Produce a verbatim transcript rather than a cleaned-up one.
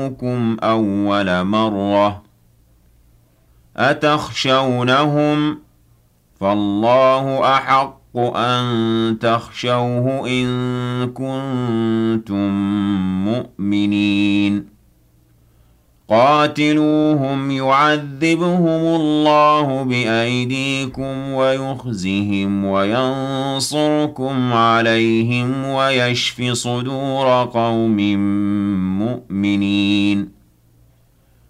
كُمْ أَوَّلَ مَرَّةٍ أَتَخْشَوْنَهُمْ ۚ فَاللَّهُ أَحَقُّ أَن تَخْشَوْهُ إِن كُنتُم مُّؤْمِنِينَ قَاتِلُوهُمْ يُعَذِّبْهُمُ اللَّهُ بِأَيْدِيكُمْ وَيُخْزِهِمْ وَيَنصُرْكُمْ عَلَيْهِمْ وَيَشْفِ صُدُورَ قَوْمٍ مُّؤْمِنِينَ